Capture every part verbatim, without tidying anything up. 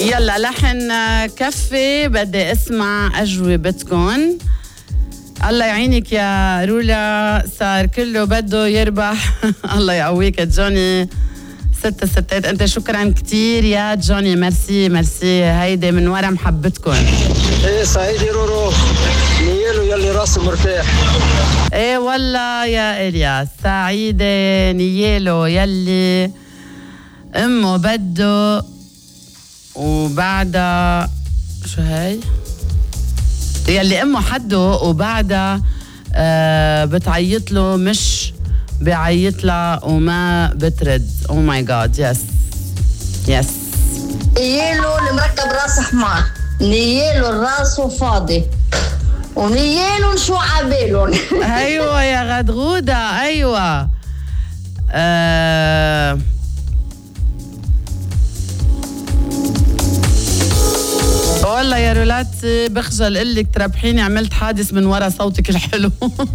يلا لحن كفي بدي اسمع أجوبتكن. الله يعينك يا رولا، صار كله بده يربح. الله يقويك جوني ست ستات. انت شكرا كتير يا جوني، ميرسي ميرسي. هيدي من ورا محبتكم. ايه سعيدي رورو نيلو يلي راسه مرتاح. ايه والله يا الياس، سعيدة نيلو يلي امه بده وبعدها شو هي يلي امه حده وبعدها آه بتعيط له مش بعيط لها وما بترد. او ماي جاد. يس يس. نيلو اللي مركب راس حمار، نيلو راسه فاضي، ونيلو شو عبالهم. ايوه يا غدغوده ايوه. آه والله يا رولات بخجل قلك تربحيني، عملت حادث من ورا صوتك الحلو.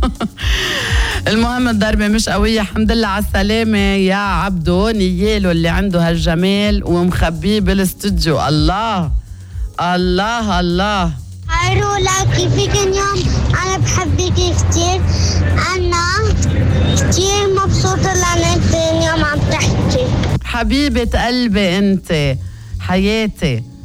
المهم الضربة مش قوية. الحمد لله على السلامة يا عبدو. نيالو اللي عنده هالجمال ومخبيه بالاستوديو. الله الله الله. هاي رولا، كيفك اليوم؟ أنا بحبك كتير، أنا كتير مبسوطة لأن أنت اليوم عم تحكي. حبيبة قلبي أنت حياتي.